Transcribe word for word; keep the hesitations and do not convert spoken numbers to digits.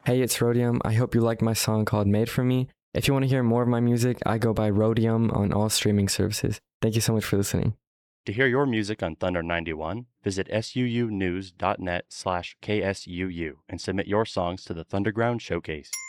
Hey, it's Rhodium. I hope you liked my song called Made For Me. If you want to hear more of my music, I go by Rhodium on all streaming services. Thank you so much for listening. To hear your music on Thunder ninety-one, visit suunews.net slash KSUU and submit your songs to the Thunderground Showcase.